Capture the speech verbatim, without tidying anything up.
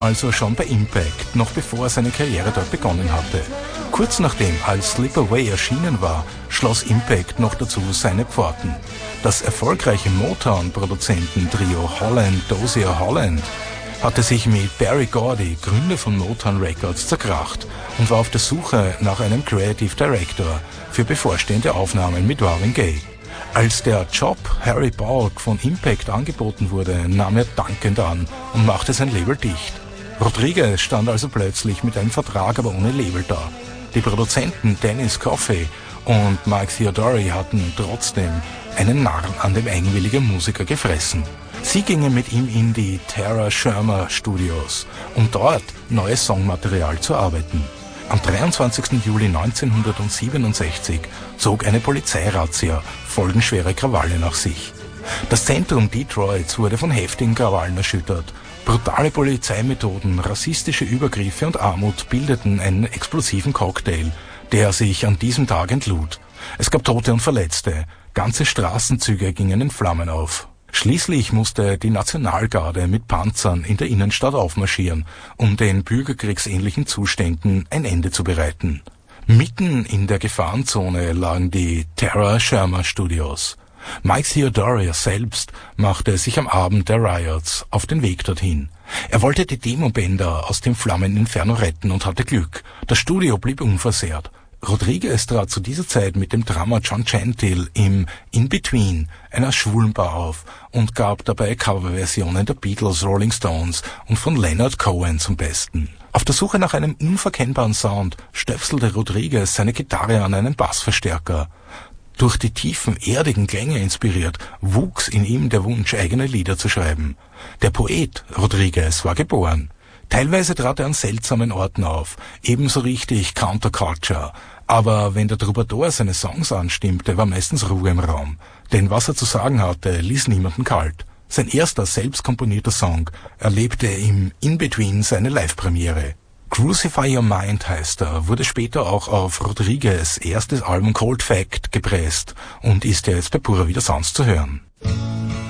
Also schon bei Impact, noch bevor er seine Karriere dort begonnen hatte. Kurz nachdem als Slip Away erschienen war, schloss Impact noch dazu seine Pforten. Das erfolgreiche Motown-Produzententrio Holland Dozier Holland hatte sich mit Berry Gordy, Gründer von Motown Records, zerkracht und war auf der Suche nach einem Creative Director für bevorstehende Aufnahmen mit Marvin Gaye. Als der Job Harry Balk von Impact angeboten wurde, nahm er dankend an und machte sein Label dicht. Rodriguez stand also plötzlich mit einem Vertrag, aber ohne Label da. Die Produzenten Dennis Coffey und Mike Theodori hatten trotzdem einen Narren an dem eigenwilligen Musiker gefressen. Sie gingen mit ihm in die Tara Schirmer Studios, um dort neues Songmaterial zu arbeiten. Am dreiundzwanzigsten Juli neunzehnhundertsiebenundsechzig zog eine Polizeirazzia folgenschwere Krawalle nach sich. Das Zentrum Detroits wurde von heftigen Krawallen erschüttert. Brutale Polizeimethoden, rassistische Übergriffe und Armut bildeten einen explosiven Cocktail, der sich an diesem Tag entlud. Es gab Tote und Verletzte. Ganze Straßenzüge gingen in Flammen auf. Schließlich musste die Nationalgarde mit Panzern in der Innenstadt aufmarschieren, um den bürgerkriegsähnlichen Zuständen ein Ende zu bereiten. Mitten in der Gefahrenzone lagen die Tara Schirmer Studios. Mike Theodori selbst machte sich am Abend der Riots auf den Weg dorthin. Er wollte die Demobänder aus dem Flammeninferno retten und hatte Glück. Das Studio blieb unversehrt. Rodriguez trat zu dieser Zeit mit dem Drummer John Gentil im In-Between, einer schwulen Bar, auf und gab dabei Coverversionen der Beatles, Rolling Stones und von Leonard Cohen zum Besten. Auf der Suche nach einem unverkennbaren Sound stöpselte Rodriguez seine Gitarre an einen Bassverstärker. Durch die tiefen, erdigen Klänge inspiriert, wuchs in ihm der Wunsch, eigene Lieder zu schreiben. Der Poet Rodriguez war geboren. Teilweise trat er an seltsamen Orten auf, ebenso richtig Counterculture. Aber wenn der Troubadour seine Songs anstimmte, war meistens Ruhe im Raum. Denn was er zu sagen hatte, ließ niemanden kalt. Sein erster selbst komponierter Song erlebte im In-Between seine Live-Premiere. Crucify Your Mind heißt er, wurde später auch auf Rodriguez' erstes Album Cold Fact gepresst und ist ja jetzt bei Pura Vida Sounds zu hören.